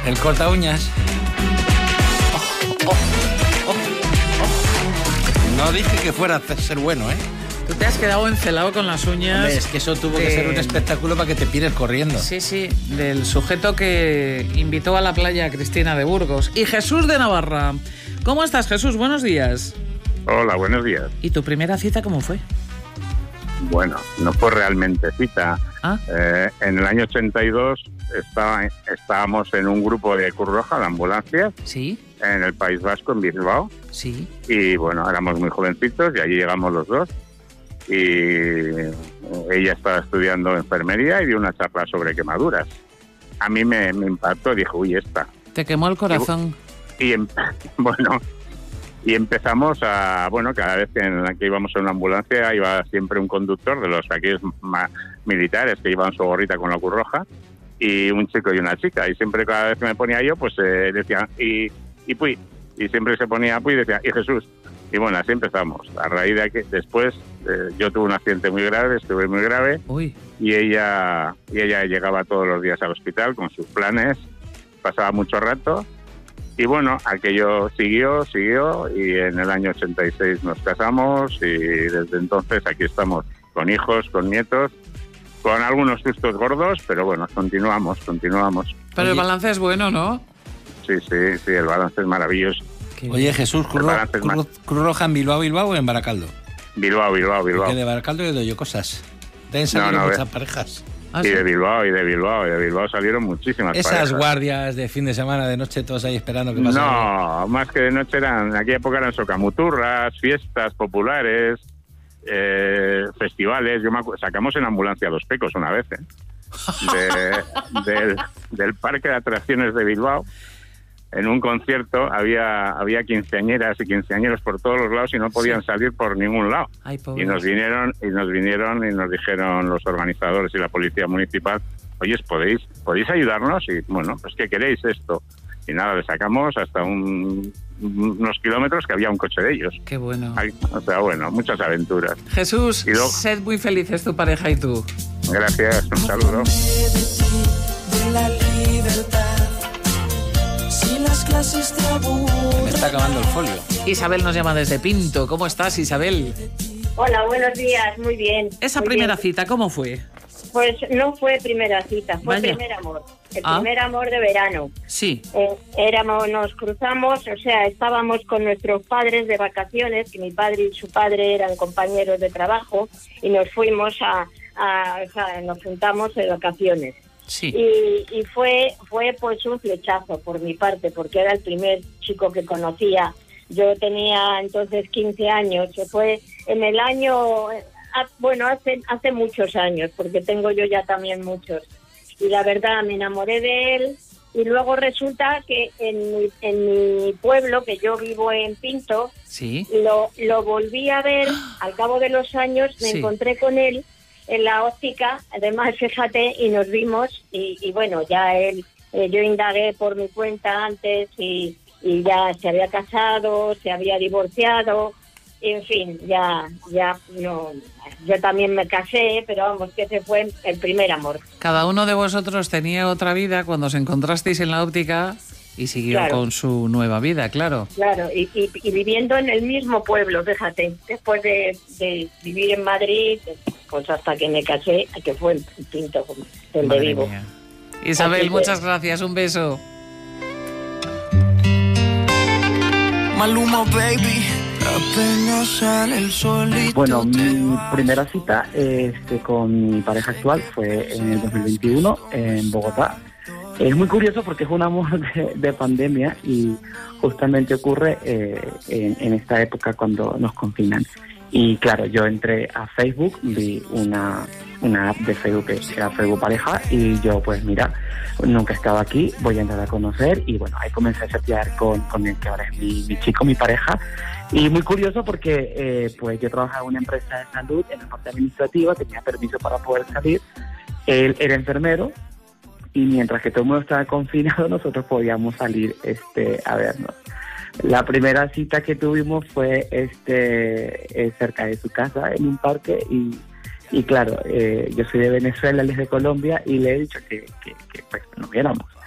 El corta uñas. No dije que fuera a ser bueno, ¿eh? Tú te has quedado encelado con las uñas. Hombre, es que eso tuvo que ser un espectáculo para que te pires corriendo. Sí, sí, del sujeto que invitó a la playa a Cristina de Burgos. Y Jesús de Navarra. ¿Cómo estás, Jesús? Buenos días. Hola, buenos días. ¿Y tu primera cita cómo fue? Bueno, no fue realmente cita. ¿Ah? En el año 82 estábamos en un grupo de Cruz Roja, de ambulancias, Sí, en el País Vasco, en Bilbao. sí. Y bueno, éramos muy jovencitos y allí llegamos los dos. Y ella estaba estudiando enfermería y dio una charla sobre quemaduras. A mí me impactó, dije, uy, esta. Te quemó el corazón. Y empezamos a, cada vez que íbamos en una ambulancia iba siempre un conductor de los aquellos militares que iban su gorrita con la Cruz Roja, y un chico y una chica. Y siempre cada vez que me ponía yo, pues decía, y Puy. Y siempre se ponía Puy y decía, y Jesús. Y bueno, así empezamos. A raíz de que después yo tuve un accidente muy grave, estuve muy grave. Uy. Y ella llegaba todos los días al hospital con sus planes, pasaba mucho rato. Y bueno, aquello siguió y en el año 86 nos casamos y desde entonces aquí estamos con hijos, con nietos, con algunos sustos gordos, pero bueno, continuamos. Pero el balance es bueno, ¿no? Sí, el balance es maravilloso. Oye, Jesús, ¿Cruz Roja en Bilbao o en Baracaldo? Bilbao. Porque de Baracaldo he oído yo cosas. Deben salir muchas parejas. Y de Bilbao salieron muchísimas Esas parejas. Guardias de fin de semana, de noche, todos ahí esperando que pasara. No, más que de noche en aquella época eran socamuturras, fiestas populares, festivales. Sacamos en ambulancia a Los Pecos una vez, del parque de atracciones de Bilbao. En un concierto había quinceañeras y quinceañeros por todos los lados y no podían salir por ningún lado. Ay, y nos vinieron y nos dijeron los organizadores y la policía municipal, oye, ¿podéis ayudarnos? Y bueno, pues ¿qué queréis esto? Y nada, le sacamos hasta unos kilómetros que había un coche de ellos. Qué bueno. Muchas aventuras. Jesús, sed muy felices tu pareja y tú. Gracias, un saludo. Me está acabando el folio. Isabel nos llama desde Pinto. ¿Cómo estás, Isabel? Hola, buenos días, muy bien. Esa muy primera bien. cita, ¿cómo fue? Pues no fue primera cita, fue Vaya. primer amor. El primer amor de verano. Sí. Nos cruzamos, estábamos con nuestros padres de vacaciones, que mi padre y su padre eran compañeros de trabajo, y nos fuimos nos juntamos de vacaciones. Sí. Y fue pues un flechazo por mi parte, porque era el primer chico que conocía. Yo tenía entonces 15 años, se fue en el año, hace muchos años, porque tengo yo ya también muchos. Y la verdad, me enamoré de él, y luego resulta que en mi pueblo, que yo vivo en Pinto, sí, lo volví a ver, al cabo de los años me encontré con él en la óptica, además, fíjate, y nos vimos, y bueno, ya yo indagué por mi cuenta antes, y ya se había casado, se había divorciado, en fin, ya no, yo también me casé, pero vamos, que ese fue el primer amor. Cada uno de vosotros tenía otra vida cuando os encontrasteis en la óptica y siguió con su nueva vida, claro. Claro, y viviendo en el mismo pueblo, fíjate, después de vivir en Madrid, pues hasta que me casé, que fue en Pinto, donde Madre vivo. mía. Isabel, muchas gracias, un beso. Maluma, baby. Apenas sale el solito. Bueno, mi primera cita con mi pareja actual fue en el 2021 en Bogotá. Es muy curioso porque es un amor de pandemia y justamente ocurre en esta época cuando nos confinan. Y claro, yo entré a Facebook, vi una app de Facebook que era Facebook Pareja, y yo pues mira, nunca estaba aquí, voy a entrar a conocer, y bueno, ahí comencé a chatear con el que ahora es mi chico, mi pareja. Y muy curioso porque pues yo trabajaba en una empresa de salud en la parte administrativa, tenía permiso para poder salir, él era enfermero, y mientras que todo el mundo estaba confinado, nosotros podíamos salir a vernos. La primera cita que tuvimos fue cerca de su casa, en un parque, y claro, yo soy de Venezuela, él es de Colombia, y le he dicho que pues nos viéramos.